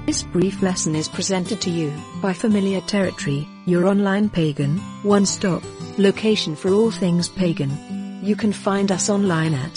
This brief lesson is presented to you by Familiar Territory, your online pagan, one-stop location for all things pagan. You can find us online at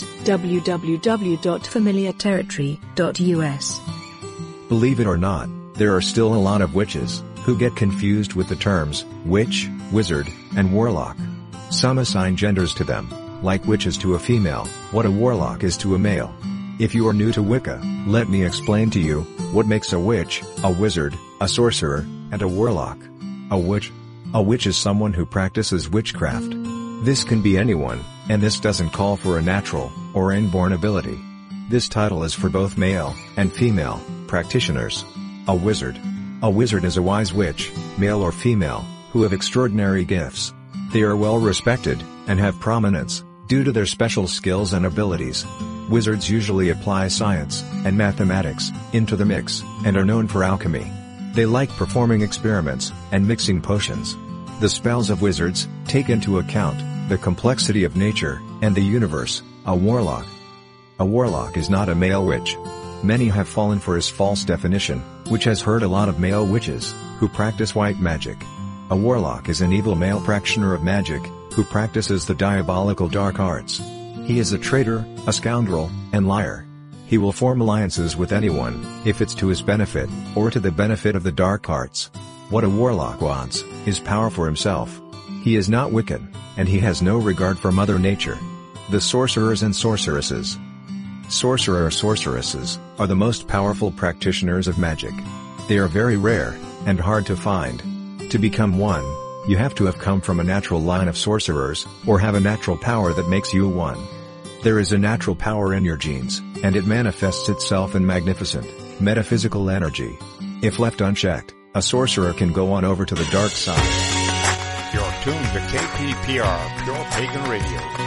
www.familiarterritory.us. Believe it or not, there are still a lot of witches who get confused with the terms witch, wizard, and warlock. Some assign genders to them, like witch is to a female, what a warlock is to a male. If you are new to Wicca, let me explain to you what makes a witch, a wizard, a sorcerer, and a warlock. A witch is someone who practices witchcraft. This can be anyone, and this doesn't call for a natural or inborn ability. This title is for both male and female practitioners. A wizard is a wise witch, male or female, who have extraordinary gifts. They are well respected and have prominence due to their special skills and abilities. Wizards usually apply science and mathematics into the mix and are known for alchemy. They like performing experiments and mixing potions. The spells of wizards take into account the complexity of nature and the universe. A warlock is not a male witch. Many have fallen for his false definition, which has hurt a lot of male witches who practice white magic. A warlock is an evil male practitioner of magic who practices the diabolical dark arts. He is a traitor, a scoundrel, and liar. He will form alliances with anyone, if it's to his benefit, or to the benefit of the dark arts. What a warlock wants is power for himself. He is not Wiccan, and he has no regard for Mother Nature. The sorcerers and sorceresses. Sorceresses are the most powerful practitioners of magic. They are very rare and hard to find. To become one, you have to have come from a natural line of sorcerers, or have a natural power that makes you one. There is a natural power in your genes, and it manifests itself in magnificent, metaphysical energy. If left unchecked, a sorcerer can go on over to the dark side. You're tuned to KPPR, Pure Pagan Radio.